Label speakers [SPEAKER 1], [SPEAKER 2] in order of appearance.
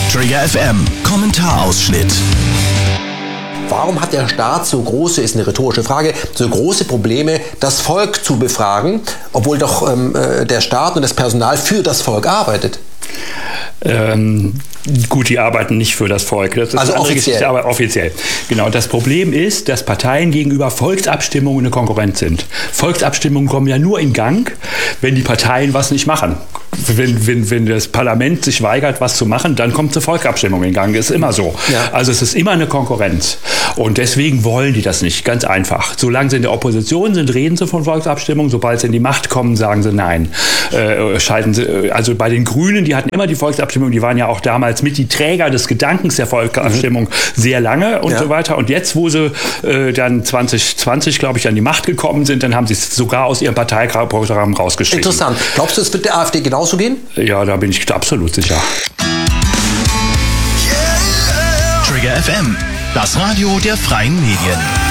[SPEAKER 1] Trigger FM Kommentarausschnitt.
[SPEAKER 2] Warum hat der Staat so große, ist eine rhetorische Frage, so große Probleme, das Volk zu befragen, obwohl doch der Staat und das Personal für das Volk arbeitet?
[SPEAKER 3] Gut, die arbeiten nicht für das Volk. Das ist
[SPEAKER 2] also
[SPEAKER 3] eine
[SPEAKER 2] offiziell.
[SPEAKER 3] Geschichte, aber offiziell. Genau. Das Problem ist, dass Parteien gegenüber Volksabstimmungen eine Konkurrenz sind. Volksabstimmungen kommen ja nur in Gang, wenn die Parteien was nicht machen. Wenn das Parlament sich weigert, was zu machen, dann kommt eine Volksabstimmung in Gang. Ist immer so. Ja. Also es ist immer eine Konkurrenz. Und deswegen wollen die das nicht. Ganz einfach. Solange sie in der Opposition sind, reden sie von Volksabstimmungen. Sobald sie in die Macht kommen, sagen sie nein. Schalten sie. Also bei den Grünen, die hatten immer die Volksabstimmung. Die waren ja auch damals mit die Träger des Gedankens der Volksabstimmung sehr lange und so weiter. Und jetzt, wo sie dann 2020, glaube ich, an die Macht gekommen sind, dann haben sie es sogar aus ihrem Parteiprogramm rausgeschrieben.
[SPEAKER 2] Interessant. Glaubst du, es wird der AfD genauso gehen?
[SPEAKER 3] Ja, da bin ich absolut sicher.
[SPEAKER 1] Trigger FM, das Radio der freien Medien.